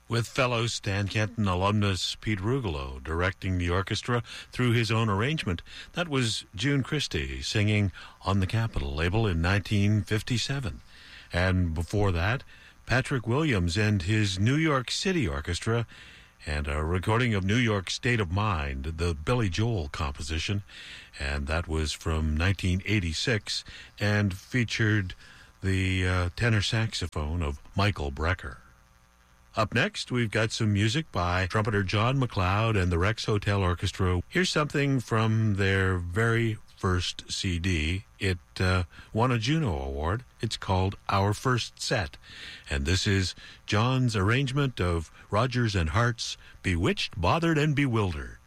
with fellow Stan Kenton alumnus Pete Rugolo directing the orchestra through his own arrangement. That was June Christie singing on the Capitol label in 1957. And before that, Patrick Williams and his New York City Orchestra and a recording of New York State of Mind, the Billy Joel composition, and that was from 1986 and featured the tenor saxophone of Michael Brecker. Up next, we've got some music by trumpeter John McLeod and the Rex Hotel Orchestra. Here's something from their very first CD. It won a Juno Award. It's called Our First Set. And this is John's arrangement of Rodgers and Hart's Bewitched, Bothered, and Bewildered.